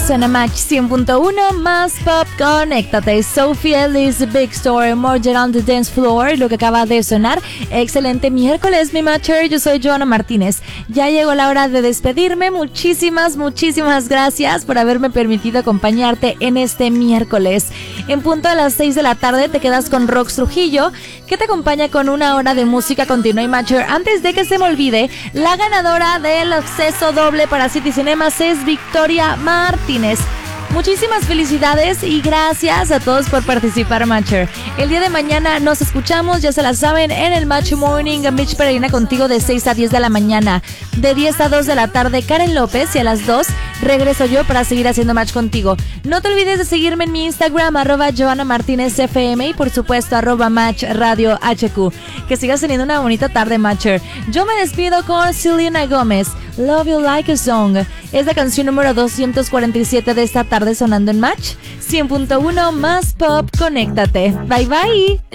Suena Match 100.1 más pop, conéctate. Sophie Ellis, Big Story, More on the Dance Floor, lo que acaba de sonar. Excelente miércoles, mi matcher. Yo soy Joana Martínez. Ya llegó la hora de despedirme. Muchísimas gracias por haberme permitido acompañarte en este miércoles. En punto a las 6 de la tarde te quedas con Rox Trujillo, que te acompaña con una hora de música continua y matcher. Antes de que se me olvide, la ganadora del acceso doble para City Cinemas es Victoria Martínez. Muchísimas felicidades y gracias a todos por participar, matcher. El día de mañana nos escuchamos, ya se la saben, en el Match Morning. Mitch Pereira contigo de 6 a 10 de la mañana. De 10 a 2 de la tarde, Karen López, y a las 2 regreso yo para seguir haciendo match contigo. No te olvides de seguirme en mi Instagram, @JoanaMartinezFM, y por supuesto, @MatchRadioHQ. Que sigas teniendo una bonita tarde, matcher. Yo me despido con Selena Gómez, Love You Like a Song. Es la canción número 247 de esta tarde sonando en Match 100.1 más pop. Conéctate. Bye bye.